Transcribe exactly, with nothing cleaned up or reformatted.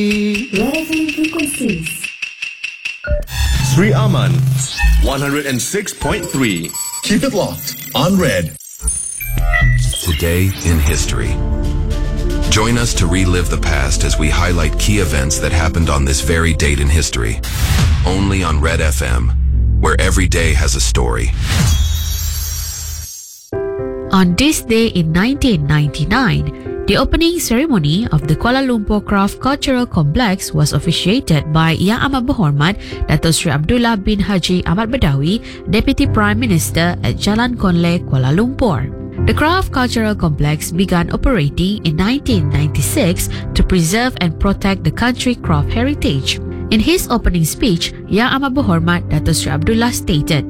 Rising frequencies. Sri Aman, one oh six point three. Keep it locked on Red. Today in history. Join us to relive the past as we highlight key events that happened on this very date in history. Only on Red F M, where every day has a story. On this day in nineteen ninety-nine, the opening ceremony of the Kuala Lumpur Craft Cultural Complex was officiated by Yang Amat Berhormat Dato' Sri Abdullah bin Haji Ahmad Badawi, Deputy Prime Minister at Jalan Konle, Kuala Lumpur. The Craft Cultural Complex began operating in nineteen ninety-six to preserve and protect the country craft heritage. In his opening speech, Yang Amat Berhormat Dato' Sri Abdullah stated,